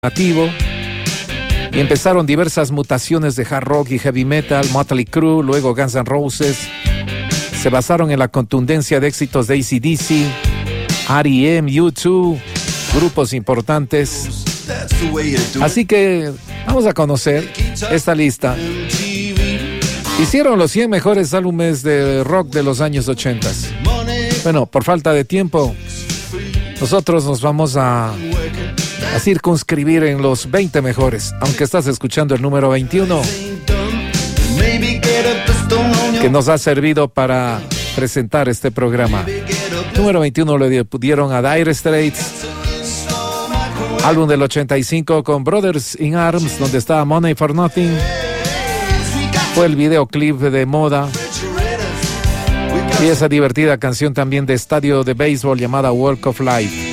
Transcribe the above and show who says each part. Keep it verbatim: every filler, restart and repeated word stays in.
Speaker 1: alternativo y empezaron diversas mutaciones de hard rock y heavy metal, Motley Crue, luego Guns N' Roses. Se basaron en la contundencia de éxitos de A C D C, R E M, U dos, grupos importantes. Así que vamos a conocer esta lista. Hicieron los cien mejores álbumes de rock de los años ochenta. Bueno, por falta de tiempo, nosotros nos vamos a, a circunscribir en los veinte mejores, aunque estás escuchando el número veintiuno, que nos ha servido para presentar este programa. Número veintiuno le dieron a Dire Straits, álbum del ochenta y cinco con Brothers in Arms, donde estaba Money for Nothing. Fue el videoclip de moda. Y esa divertida canción también de estadio de béisbol llamada Walk of Life.